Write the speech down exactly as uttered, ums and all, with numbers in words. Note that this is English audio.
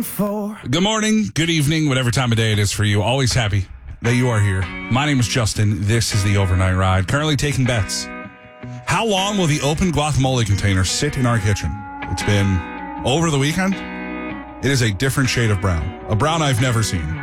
Good morning, good evening, whatever time of day it is for you. Always happy that you are here. My name is Justin. This is the Overnight Ride. Currently taking bets. How long will the open guacamole container sit in our kitchen? It's been over the weekend. It is a different shade of brown. A brown I've never seen.